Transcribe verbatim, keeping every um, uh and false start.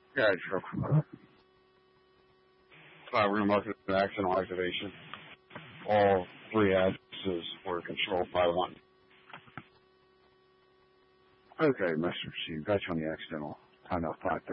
Yeah, sure. Uh, we're going to mark it as accidental activation. All three addresses were controlled by one. Okay, Mister C, got you on the accidental. Time out five thirty.